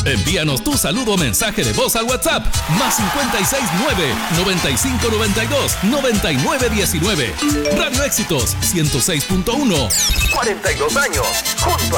Envíanos tu saludo o mensaje de voz al WhatsApp más 569-9592-9919. Radio Éxitos 106.1. 42 años junto